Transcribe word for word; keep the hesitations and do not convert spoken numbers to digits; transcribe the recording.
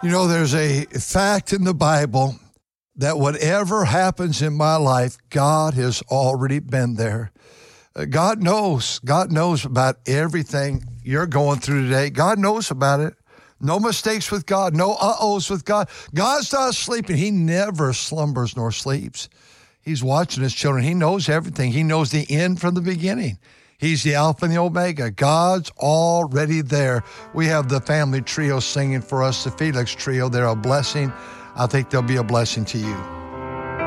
You know, there's a fact in the Bible that whatever happens in my life, God has already been there. Uh, God knows. God knows about everything you're going through today. God knows about it. No mistakes with God. No uh-ohs with God. God's not sleeping. He never slumbers nor sleeps. He's watching his children. He knows everything. He knows the end from the beginning. He's the Alpha and the Omega. God's already there. We have the family trio singing for us, the Felix Trio. They're a blessing. I think they'll be a blessing to you.